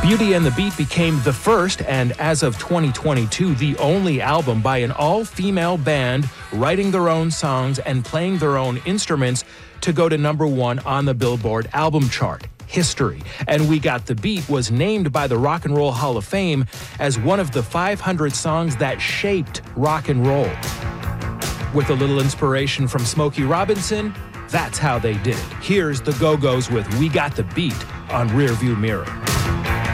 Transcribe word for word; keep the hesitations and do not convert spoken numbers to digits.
Beauty and the Beat became the first, and as of twenty twenty-two, the only album by an all-female band writing their own songs and playing their own instruments to go to number one on the Billboard album chart. History. And We Got the Beat was named by the Rock and Roll Hall of Fame as one of the five hundred songs that shaped rock and roll. With a little inspiration from Smokey Robinson, that's how they did it. Here's the Go-Go's with We Got the Beat on Rearview Mirror.